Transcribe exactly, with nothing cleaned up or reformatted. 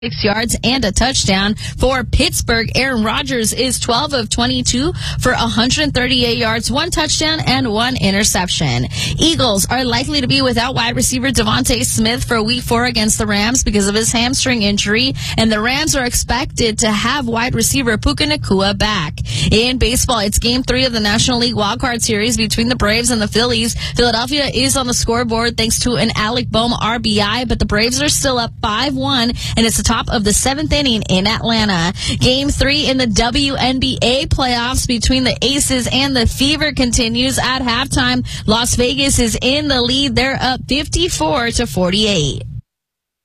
Six yards and a touchdown. For Pittsburgh, Aaron Rodgers is twelve of twenty-two for one hundred thirty-eight yards, one touchdown, and one interception. Eagles are likely to be without wide receiver Devontae Smith for week four against the Rams because of his hamstring injury, and the Rams are expected to have wide receiver Puka Nacua back. In baseball, it's game three of the National League wildcard series between the Braves and the Phillies. Philadelphia is on the scoreboard thanks to an Alec Bohm R B I, but the Braves are still up five one, and it's the top of the seventh inning in Atlanta. Game three in the W N B A playoffs between the Aces and the Fever continues at halftime. Las Vegas is in the lead. They're up fifty-four to forty-eight.